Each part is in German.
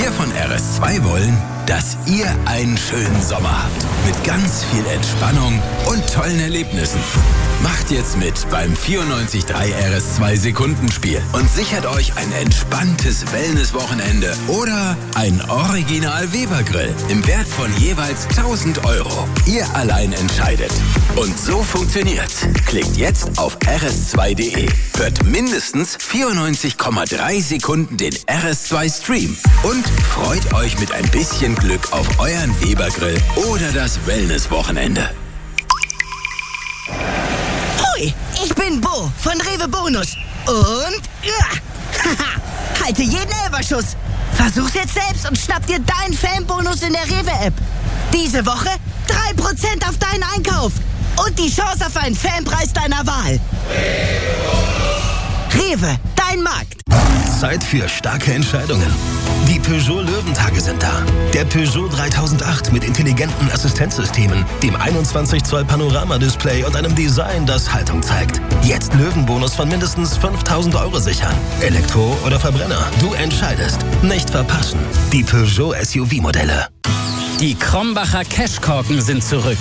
Wir von RS2 wollen, dass ihr einen schönen Sommer habt. Mit ganz viel Entspannung und tollen Erlebnissen. Macht jetzt mit beim 94.3 RS2 Sekundenspiel und sichert euch ein entspanntes Wellness-Wochenende oder ein Original Weber-Grill im Wert von jeweils 1.000 €. Ihr allein entscheidet. Und so funktioniert's. Klickt jetzt auf rs2.de. Hört mindestens 94,3 Sekunden den RS2 Stream und freut euch mit ein bisschen Glück auf euren Weber-Grill oder das Wellness-Wochenende. Hoi, ich bin Bo von Rewe Bonus. Und halte jeden Elferschuss. Versuch's jetzt selbst und schnapp dir deinen Fanbonus in der Rewe-App. Diese Woche 3% auf deinen Einkauf. Und die Chance auf einen Fanpreis deiner Wahl. Rewe, dein Markt. Zeit für starke Entscheidungen. Die Peugeot Löwentage sind da. Der Peugeot 3008 mit intelligenten Assistenzsystemen, dem 21 Zoll Panoramadisplay und einem Design, das Haltung zeigt. Jetzt Löwenbonus von mindestens 5.000 € sichern. Elektro oder Verbrenner, du entscheidest. Nicht verpassen. Die Peugeot SUV-Modelle. Die Krombacher Cashkorken sind zurück.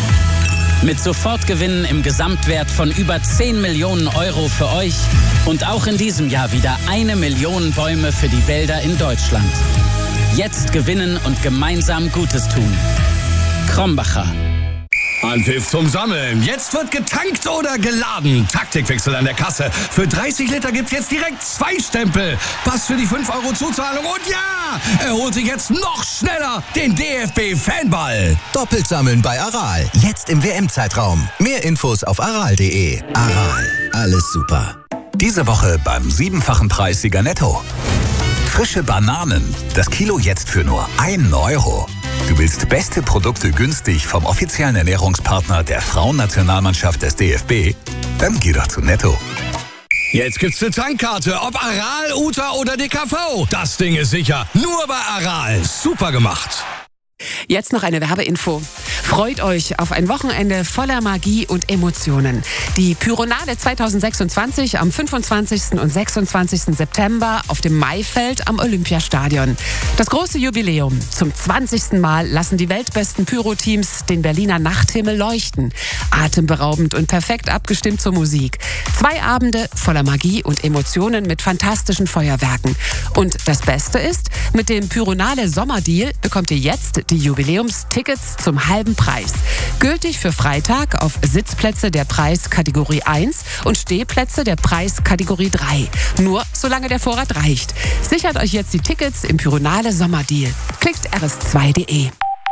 Mit Sofortgewinnen im Gesamtwert von über 10 Millionen € für euch und auch in diesem Jahr wieder 1 Million Bäume für die Wälder in Deutschland. Jetzt gewinnen und gemeinsam Gutes tun. Krombacher. Anpfiff zum Sammeln. Jetzt wird getankt oder geladen. Taktikwechsel an der Kasse. Für 30 Liter gibt's jetzt direkt 2 Stempel. Pass für die 5 € Zuzahlung. Und ja, er holt sich jetzt noch schneller den DFB-Fanball. Doppelt sammeln bei Aral. Jetzt im WM-Zeitraum. Mehr Infos auf aral.de. Aral. Alles super. Diese Woche beim 7-fachen Preissieger Netto. Frische Bananen. Das Kilo jetzt für nur 1 €. Du willst beste Produkte günstig vom offiziellen Ernährungspartner der Frauennationalmannschaft des DFB? Dann geh doch zu Netto. Jetzt gibt's eine Tankkarte, ob Aral, Uta oder DKV. Das Ding ist sicher. Nur bei Aral. Super gemacht. Jetzt noch eine Werbeinfo. Freut euch auf ein Wochenende voller Magie und Emotionen. Die Pyronale 2026 am 25. und 26. September auf dem Maifeld am Olympiastadion. Das große Jubiläum. Zum 20. Mal lassen die weltbesten Pyro-Teams den Berliner Nachthimmel leuchten. Atemberaubend und perfekt abgestimmt zur Musik. 2 Abende voller Magie und Emotionen mit fantastischen Feuerwerken. Und das Beste ist, mit dem Pyronale Sommerdeal bekommt ihr jetzt die Jubiläumstickets zum halben Preis. Gültig für Freitag auf Sitzplätze der Preiskategorie 1 und Stehplätze der Preiskategorie 3. Nur solange der Vorrat reicht. Sichert euch jetzt die Tickets im Pyronale Sommerdeal. Klickt rs2.de.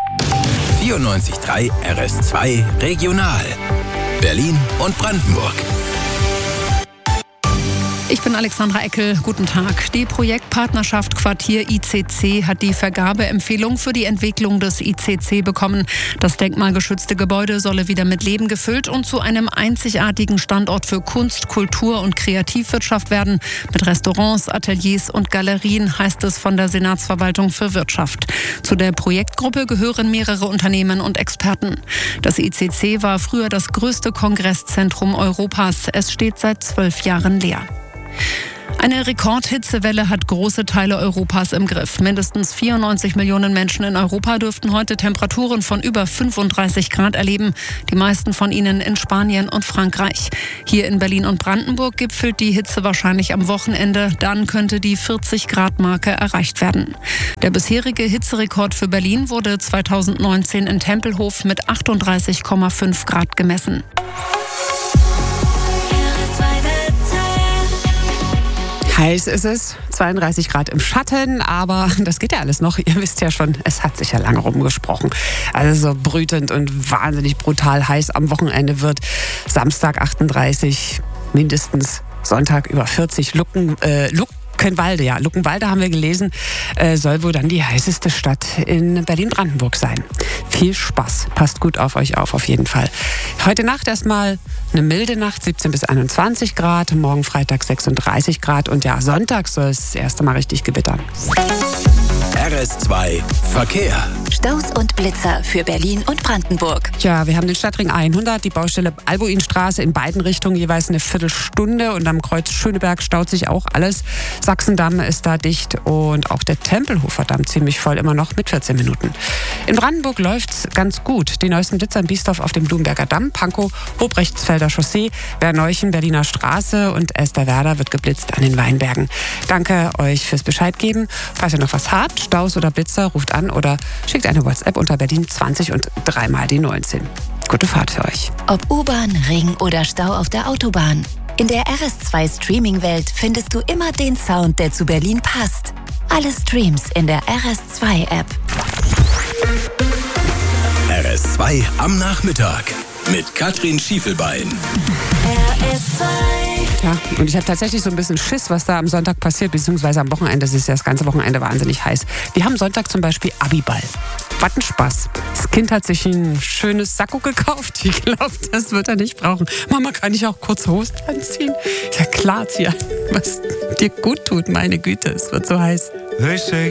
94.3 RS2 Regional. Berlin und Brandenburg. Ich bin Alexandra Eckel. Guten Tag. Die Projektpartnerschaft Quartier ICC hat die Vergabeempfehlung für die Entwicklung des ICC bekommen. Das denkmalgeschützte Gebäude solle wieder mit Leben gefüllt und zu einem einzigartigen Standort für Kunst, Kultur und Kreativwirtschaft werden. Mit Restaurants, Ateliers und Galerien, heißt es von der Senatsverwaltung für Wirtschaft. Zu der Projektgruppe gehören mehrere Unternehmen und Experten. Das ICC war früher das größte Kongresszentrum Europas. Es steht seit 12 Jahren leer. Eine Rekordhitzewelle hat große Teile Europas im Griff. Mindestens 94 Millionen Menschen in Europa dürften heute Temperaturen von über 35 Grad erleben. Die meisten von ihnen in Spanien und Frankreich. Hier in Berlin und Brandenburg gipfelt die Hitze wahrscheinlich am Wochenende. Dann könnte die 40-Grad-Marke erreicht werden. Der bisherige Hitzerekord für Berlin wurde 2019 in Tempelhof mit 38,5 Grad gemessen. Heiß ist es, 32 Grad im Schatten, aber das geht ja alles noch. Ihr wisst ja schon, es hat sich ja lange rumgesprochen. Also so brütend und wahnsinnig brutal heiß am Wochenende wird. Samstag 38, mindestens Sonntag über 40. Luckenwalde haben wir gelesen, soll wohl dann die heißeste Stadt in Berlin-Brandenburg sein. Viel Spaß, passt gut auf euch auf jeden Fall. Heute Nacht erstmal eine milde Nacht, 17 bis 21 Grad, morgen Freitag 36 Grad und ja, Sonntag soll es das erste Mal richtig gewittern. RS2 Verkehr. Staus und Blitzer für Berlin und Brandenburg. Ja, wir haben den Stadtring 100, die Baustelle Albuinstraße in beiden Richtungen jeweils eine Viertelstunde und am Kreuz Schöneberg staut sich auch alles. Sachsendamm ist da dicht und auch der Tempelhofer Damm ziemlich voll, immer noch mit 14 Minuten. In Brandenburg läuft's ganz gut. Die neuesten Blitzer in Biesdorf auf dem Blumenberger Damm, Pankow, Hobrechtsfelder Chaussee, Berneuchen, Berliner Straße und Elsterwerda wird geblitzt an den Weinbergen. Danke euch fürs Bescheid geben. Falls ihr noch was habt, Staus oder Blitzer, ruft an oder schickt eine WhatsApp unter Berlin 20 und 3 mal die 19. Gute Fahrt für euch. Ob U-Bahn, Ring oder Stau auf der Autobahn. In der RS2 Streaming-Welt findest du immer den Sound, der zu Berlin passt. Alle Streams in der RS2-App. RS2 am Nachmittag mit Katrin Schiefelbein. RS2. Ja, und ich habe tatsächlich so ein bisschen Schiss, was da am Sonntag passiert, beziehungsweise am Wochenende. Es ist ja das ganze Wochenende wahnsinnig heiß. Wir haben Sonntag zum Beispiel Abiball. Was ein Spaß. Das Kind hat sich ein schönes Sakko gekauft. Ich glaube, das wird er nicht brauchen. Mama, kann ich auch kurz Hosen anziehen? Ja klar, zieh an, was dir gut tut, meine Güte. Es wird so heiß.